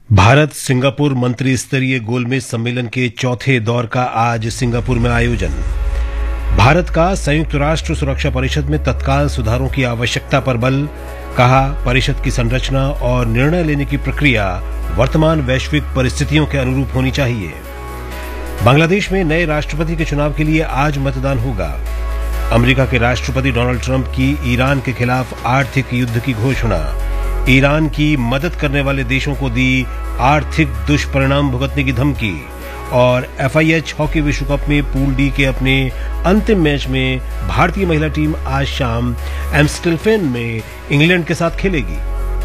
Bharat Singapore मंत्री स्तरीय गोलमेज सम्मेलन के चौथे दौर का आज सिंगापुर में आयोजन। भारत का संयुक्त राष्ट्र सुरक्षा परिषद में तत्काल सुधारों की आवश्यकता पर बल, कहा परिषद की संरचना और निर्णय लेने की प्रक्रिया वर्तमान वैश्विक परिस्थितियों के अनुरूप होनी चाहिए। बांग्लादेश में नए राष्ट्रपति के चुनाव के लिए आज मतदान होगा। अमेरिका के राष्ट्रपति डोनाल्ड ट्रंप की ईरान के खिलाफ आर्थिक युद्ध की घोषणा। ईरान की मदद करने वाले देशों को दी आर्थिक दुष्परिणाम भुगतने की धमकी। और FIH हॉकी विश्व कप में पूल डी के अपने अंतिम मैच में भारतीय महिला टीम आज शाम एम्स्टेल्फेन में इंग्लैंड के साथ खेलेगी।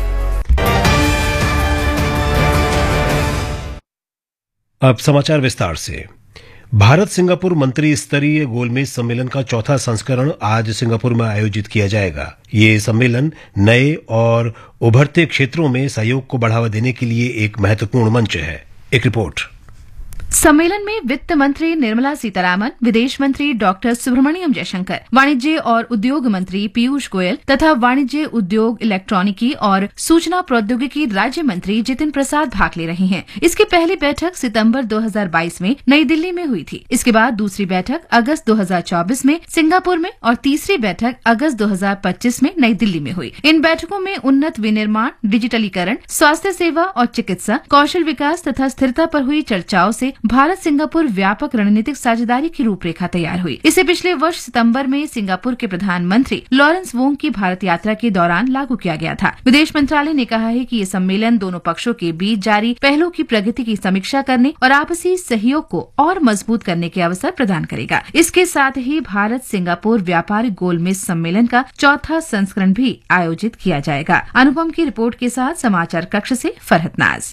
अब समाचार विस्तार से। भारत सिंगापुर मंत्री स्तरीय गोलमेज सम्मेलन का चौथा संस्करण आज सिंगापुर में आयोजित किया जाएगा। ये सम्मेलन नए और उभरते क्षेत्रों में सहयोग को बढ़ावा देने के लिए एक महत्वपूर्ण मंच है। एक रिपोर्ट। सम्मेलन में वित्त मंत्री निर्मला सीतारामन, विदेश मंत्री डॉक्टर सुब्रमण्यम जयशंकर, वाणिज्य और उद्योग मंत्री पीयूष गोयल तथा वाणिज्य उद्योग, इलेक्ट्रॉनिकी और सूचना प्रौद्योगिकी राज्य मंत्री जितिन प्रसाद भाग ले रहे हैं। इसकी पहली बैठक सितंबर 2022 में नई दिल्ली में हुई थी। इसके बाद दूसरी बैठक अगस्त 2024 में सिंगापुर में और तीसरी बैठक अगस्त 2025 में नई दिल्ली में हुई। इन बैठकों में उन्नत विनिर्माण, डिजिटलीकरण, स्वास्थ्य सेवा और चिकित्सा, कौशल विकास तथा स्थिरता पर हुई चर्चाओं से भारत सिंगापुर व्यापक रणनीतिक साझेदारी की रूपरेखा तैयार हुई। इसे पिछले वर्ष सितंबर में सिंगापुर के प्रधानमंत्री लॉरेंस वोंग की भारत यात्रा के दौरान लागू किया गया था। विदेश मंत्रालय ने कहा है कि ये सम्मेलन दोनों पक्षों के बीच जारी पहलों की प्रगति की समीक्षा करने और आपसी सहयोग को और मजबूत करने के अवसर प्रदान करेगा। इसके साथ ही भारत सिंगापुर व्यापारिक गोलमेज सम्मेलन का चौथा संस्करण भी आयोजित किया जाएगा। अनुपम की रिपोर्ट के साथ समाचार कक्ष से फरहत नाज।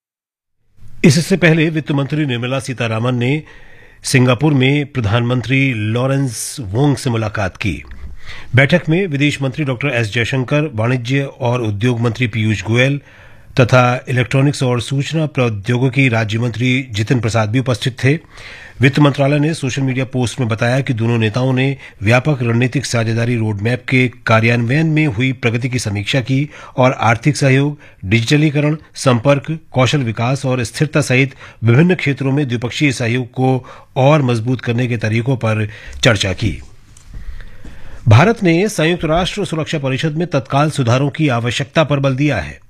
इससे पहले वित्त मंत्री निर्मला सीतारामन ने सिंगापुर में प्रधानमंत्री लॉरेंस वोंग से मुलाकात की। बैठक में विदेश मंत्री डॉक्टर एस जयशंकर, वाणिज्य और उद्योग मंत्री पीयूष गोयल तथा इलेक्ट्रॉनिक्स और सूचना प्रौद्योगिकी राज्य मंत्री जितिन प्रसाद भी उपस्थित थे। वित्त मंत्रालय ने सोशल मीडिया पोस्ट में बताया कि दोनों नेताओं ने व्यापक रणनीतिक साझेदारी रोडमैप के कार्यान्वयन में हुई प्रगति की समीक्षा की और आर्थिक सहयोग, डिजिटलीकरण, संपर्क, कौशल विकास और स्थिरता सहित विभिन्न क्षेत्रों में द्विपक्षीय सहयोग को और मजबूत करने के तरीकों पर चर्चा की। भारत ने संयुक्त राष्ट्र सुरक्षा परिषद में तत्काल सुधारों की आवश्यकता पर बल दिया है।